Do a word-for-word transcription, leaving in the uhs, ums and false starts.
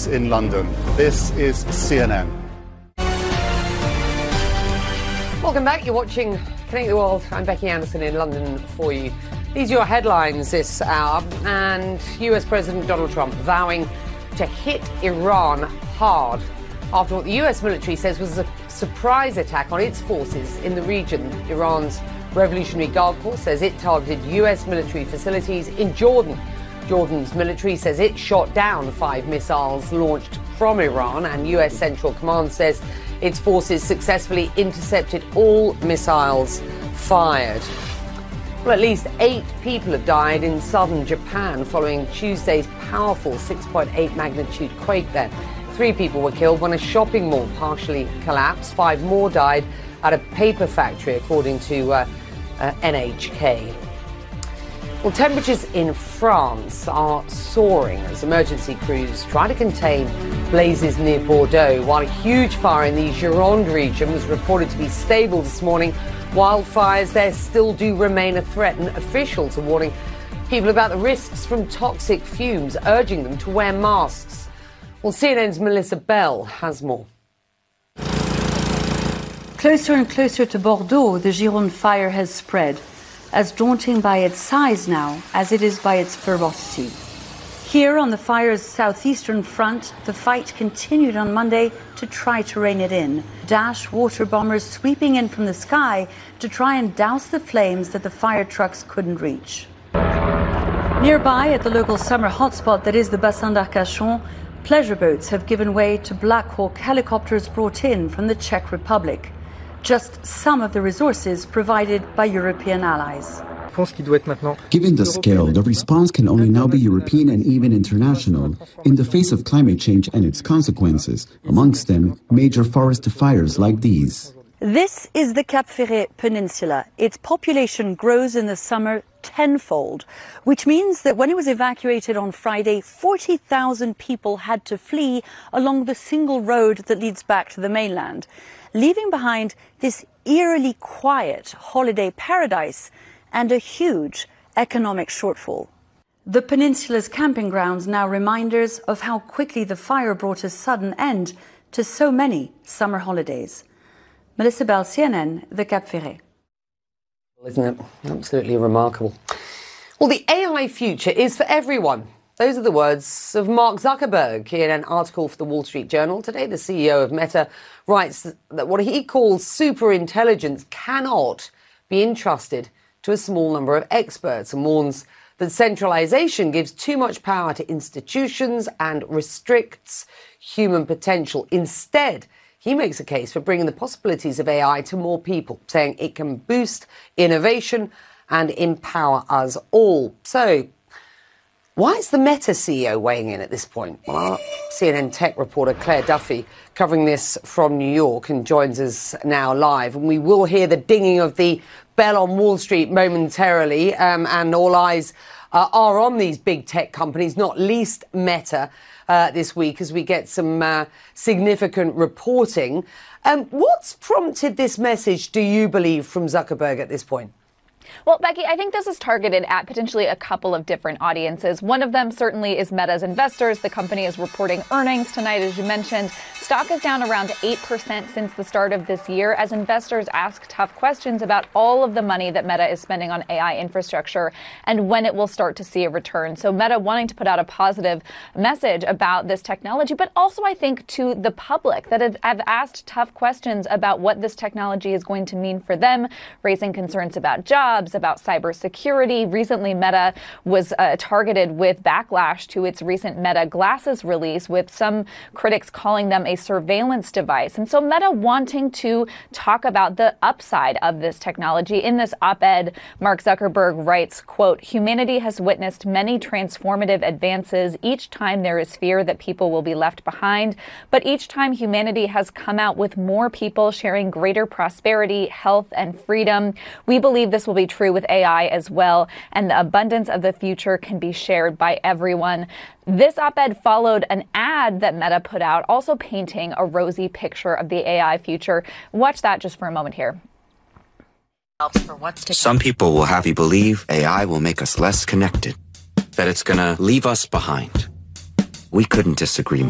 in London. This is C N N. Welcome back. You're watching Connect the World. I'm Becky Anderson in London for you. These are your headlines this hour. And U S President Donald Trump vowing to hit Iran hard after what the U S military says was a surprise attack on its forces in the region. Iran's Revolutionary Guard Corps says it targeted U S military facilities in Jordan. Jordan's military says it shot down five missiles launched from Iran, and U S Central Command says its forces successfully intercepted all missiles fired. Well, at least eight people have died in southern Japan following Tuesday's powerful six point eight magnitude quake there. Three people were killed when a shopping mall partially collapsed. Five more died at a paper factory, according to uh, uh, N H K. Well, temperatures in France are soaring as emergency crews try to contain blazes near Bordeaux, while a huge fire in the Gironde region was reported to be stable this morning. Wildfires there still do remain a threat, and officials are warning people about the risks from toxic fumes, urging them to wear masks. Well, C N N's Melissa Bell has more. Closer and closer to Bordeaux, the Gironde fire has spread, as daunting by its size now as it is by its ferocity. Here on the fire's southeastern front, the fight continued on Monday to try to rein it in. Dash water bombers sweeping in from the sky to try and douse the flames that the fire trucks couldn't reach. Nearby, at the local summer hotspot that is the Bassin d'Arcachon, pleasure boats have given way to Black Hawk helicopters brought in from the Czech Republic. Just some of the resources provided by European allies. Given the scale, the response can only now be European and even international in the face of climate change and its consequences, amongst them major forest fires like these. This is the Cap Ferret Peninsula. Its population grows in the summer tenfold, which means that when it was evacuated on Friday, forty thousand people had to flee along the single road that leads back to the mainland, leaving behind this eerily quiet holiday paradise and a huge economic shortfall. The peninsula's camping grounds now reminders of how quickly the fire brought a sudden end to so many summer holidays. Melissa Bell, C N N, the Cap Ferret. Isn't it absolutely remarkable? Well, the A I future is for everyone. Those are the words of Mark Zuckerberg in an article for the Wall Street Journal. Today, the C E O of Meta writes that what he calls superintelligence cannot be entrusted to a small number of experts, and warns that centralization gives too much power to institutions and restricts human potential. Instead, he makes a case for bringing the possibilities of A I to more people, saying it can boost innovation and empower us all. So, why is the Meta C E O weighing in at this point? Well, our C N N tech reporter Claire Duffy covering this from New York and joins us now live. And we will hear the dinging of the bell on Wall Street momentarily, um, and all eyes uh, are on these big tech companies, not least Meta, uh, this week as we get some uh, significant reporting. Um, what's prompted this message, do you believe, from Zuckerberg at this point? Well, Becky, I think this is targeted at potentially a couple of different audiences. One of them certainly is Meta's investors. The company is reporting earnings tonight, as you mentioned. Stock is down around eight percent since the start of this year as investors ask tough questions about all of the money that Meta is spending on A I infrastructure and when it will start to see a return. So Meta wanting to put out a positive message about this technology, but also I think to the public that have, have asked tough questions about what this technology is going to mean for them, raising concerns about jobs, about cybersecurity. Recently, Meta was uh, targeted with backlash to its recent Meta Glasses release, with some critics calling them a surveillance device. And so Meta wanting to talk about the upside of this technology. In this op-ed, Mark Zuckerberg writes, quote, "Humanity has witnessed many transformative advances. Each time there is fear that people will be left behind, but each time humanity has come out with more people sharing greater prosperity, health, and freedom. We believe this will be true with A I as well, and the abundance of the future can be shared by everyone." This op-ed followed an ad that Meta put out, also painting a rosy picture of the A I future. Watch that just for a moment here. Some people will have you believe A I will make us less connected, that it's going to leave us behind. We couldn't disagree more.